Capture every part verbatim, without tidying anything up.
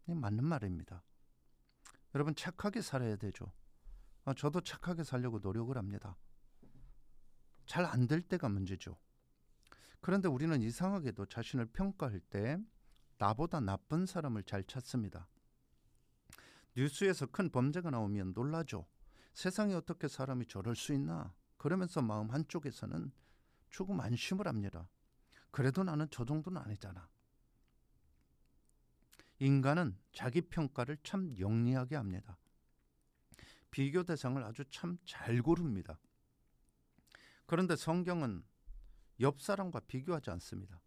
맞는 말입니다. 여러분, 착하게 살아야 되죠. 아, 저도 착하게 살려고 노력을 합니다. 잘 안 될 때가 문제죠. 그런데 우리는 이상하게도 자신을 평가할 때 나보다 나쁜 사람을 잘 찾습니다. 뉴스에서 큰 범죄가 나오면 놀라죠. 세상에 어떻게 사람이 저럴 수 있나? 그러면서 마음 한쪽에서는 조금 안심을 합니다. 그래도 나는 저 정도는 아니잖아. 인간은 자기 평가를 참 영리하게 합니다. 비교 대상을 아주 참 잘 고릅니다. 그런데 성경은 옆 사람과 비교하지 않습니다.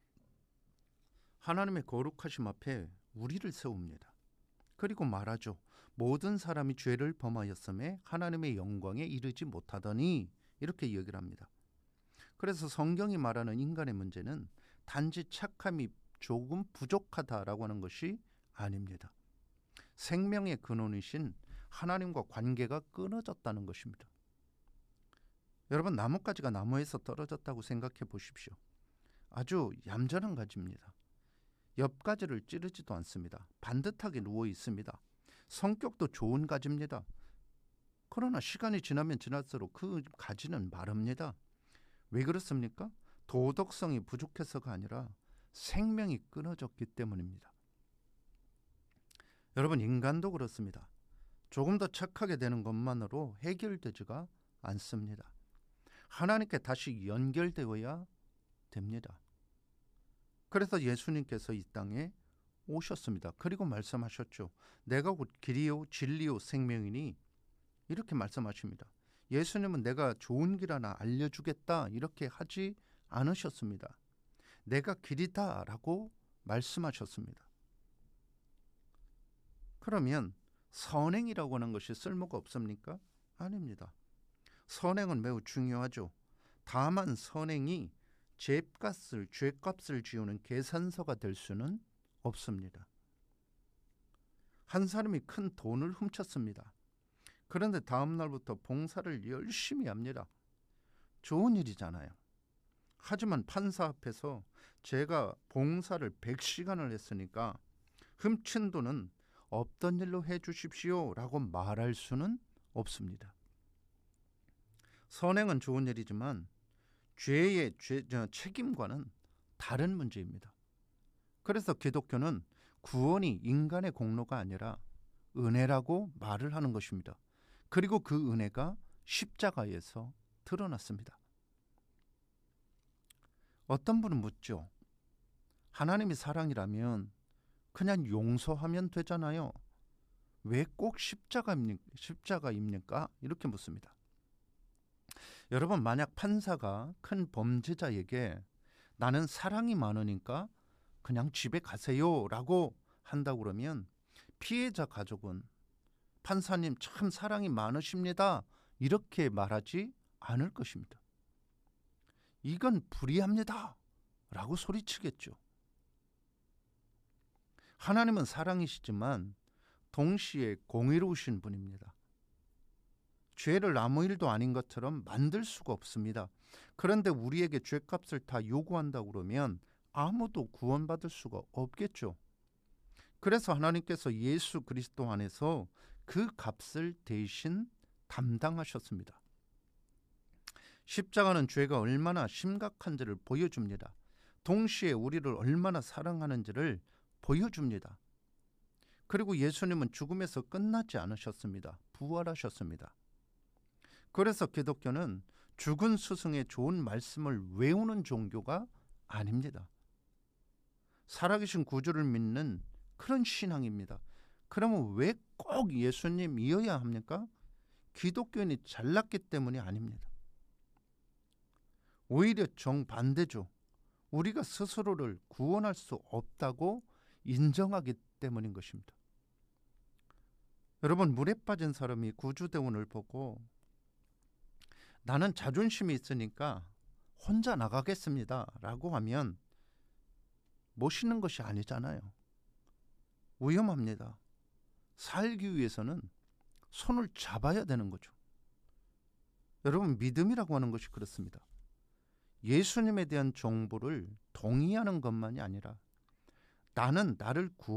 하나님의 거룩하심 앞에 우리를 세웁니다. 그리고 말하죠. 모든 사람이 죄를 범하였음에 하나님의 영광에 이르지 못하더니, 이렇게 얘기를 합니다. 그래서 성경이 말하는 인간의 문제는 단지 착함이 조금 부족하다라고 하는 것이 아닙니다. 생명의 근원이신 하나님과 관계가 끊어졌다는 것입니다. 여러분, 나뭇가지가 나무에서 떨어졌다고 생각해 보십시오. 아주 얌전한 가지입니다. 옆가지를 찌르지도 않습니다. 반듯하게 누워 있습니다. 성격도 좋은 가지입니다. 그러나 시간이 지나면 지날수록 그 가지는 마릅니다. 왜 그렇습니까? 도덕성이 부족해서가 아니라 생명이 끊어졌기 때문입니다. 여러분, 인간도 그렇습니다. 조금 더 착하게 되는 것만으로 해결되지가 않습니다. 하나님께 다시 연결되어야 됩니다. 그래서 예수님께서 이 땅에 오셨습니다. 그리고 말씀하셨죠. 내가 곧 길이요 진리요 생명이니, 이렇게 말씀하십니다. 예수님은 내가 좋은 길 하나 알려주겠다 이렇게 하지 않으셨습니다. 내가 길이다 라고 말씀하셨습니다. 그러면 선행이라고 하는 것이 쓸모가 없습니까? 아닙니다. 선행은 매우 중요하죠. 다만 선행이 죄값을, 죄값을 지우는 계산서가 될 수는 없습니다. 한 사람이 큰 돈을 훔쳤습니다. 그런데 다음 날부터 봉사를 열심히 합니다. 좋은 일이잖아요. 하지만 판사 앞에서 제가 봉사를 백 시간을 했으니까 훔친 돈은 없던 일로 해주십시오 라고 말할 수는 없습니다. 선행은 좋은 일이지만 죄의 죄, 책임과는 다른 문제입니다. 그래서 기독교는 구원이 인간의 공로가 아니라 은혜라고 말을 하는 것입니다. 그리고 그 은혜가 십자가에서 드러났습니다. 어떤 분은 묻죠. 하나님이 사랑이라면 그냥 용서하면 되잖아요. 왜 꼭 십자가입니까? 십자가입니까? 이렇게 묻습니다. 여러분, 만약 판사가 큰 범죄자에게 나는 사랑이 많으니까 그냥 집에 가세요 라고 한다고 그러면 피해자 가족은 판사님 참 사랑이 많으십니다 이렇게 말하지 않을 것입니다. 이건 불의합니다 라고 소리치겠죠. 하나님은 사랑이시지만 동시에 공의로우신 분입니다. 죄를 아무 일도 아닌 것처럼 만들 수가 없습니다. 그런데 우리에게 죄값을 다 요구한다고 그러면 아무도 구원받을 수가 없겠죠. 그래서 하나님께서 예수 그리스도 안에서 그 값을 대신 담당하셨습니다. 십자가는 죄가 얼마나 심각한지를 보여줍니다. 동시에 우리를 얼마나 사랑하는지를 보여줍니다. 그리고 예수님은 죽음에서 끝나지 않으셨습니다. 부활하셨습니다. 그래서 기독교는 죽은 스승의 좋은 말씀을 외우는 종교가 아닙니다. 살아계신 구주를 믿는 그런 신앙입니다. 그러면 왜 꼭 예수님이어야 합니까? 기독교인이 잘났기 때문이 아닙니다. 오히려 정반대죠. 우리가 스스로를 구원할 수 없다고 인정하기 때문인 것입니다. 여러분, 물에 빠진 사람이 구주대원을 보고 나는 자존심이 있으니까 혼자 나가겠습니다 라고 하면 멋있는 것이 아니잖아요. 위험합니다. 살기 위해서는 손을 잡아야 되는 거죠. 여러분, 믿음이라고 하는 것이 그렇습니다. 예수님에 대한 정보를 동의하는 것만이 아니라 나는 나를 구원